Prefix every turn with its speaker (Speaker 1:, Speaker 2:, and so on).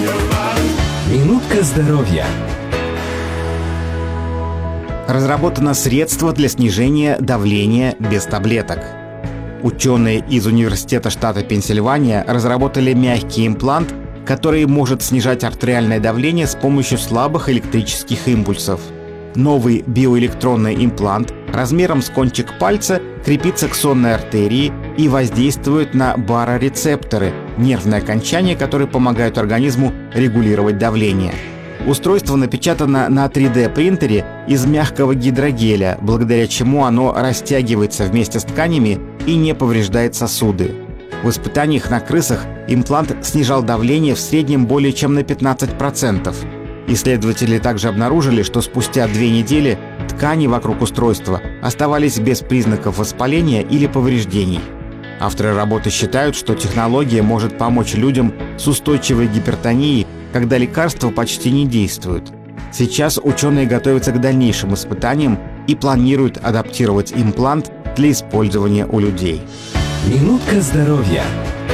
Speaker 1: Минутка здоровья.
Speaker 2: Разработано средство для снижения давления без таблеток. Ученые из Университета штата Пенсильвания разработали мягкий имплант, который может снижать артериальное давление с помощью слабых электрических импульсов. Новый биоэлектронный имплант размером с кончик пальца крепится к сонной артерии и воздействует на барорецепторы – нервные окончания, которые помогают организму регулировать давление. Устройство напечатано на 3D-принтере из мягкого гидрогеля, благодаря чему оно растягивается вместе с тканями и не повреждает сосуды. В испытаниях на крысах имплант снижал давление в среднем более чем на 15%. Исследователи также обнаружили, что спустя 2 недели ткани вокруг устройства оставались без признаков воспаления или повреждений. Авторы работы считают, что технология может помочь людям с устойчивой гипертонией, когда лекарства почти не действуют. Сейчас ученые готовятся к дальнейшим испытаниям и планируют адаптировать имплант для использования у людей.
Speaker 1: Минутка здоровья.